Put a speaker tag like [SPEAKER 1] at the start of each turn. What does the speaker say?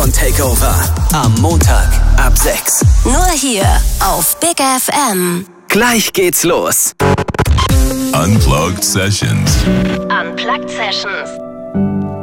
[SPEAKER 1] von Takeover. Am Montag ab 6.
[SPEAKER 2] Nur hier auf Big FM.
[SPEAKER 1] Gleich geht's los.
[SPEAKER 3] Unplugged Sessions.
[SPEAKER 2] Unplugged Sessions.